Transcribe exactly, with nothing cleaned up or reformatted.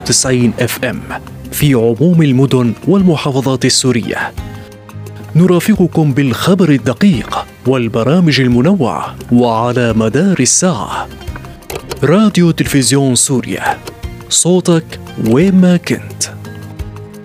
وتسعين اف ام في عموم المدن والمحافظات السورية. نرافقكم بالخبر الدقيق والبرامج المنوعة وعلى مدار الساعة. راديو تلفزيون سوريا، صوتك وين ما كنت.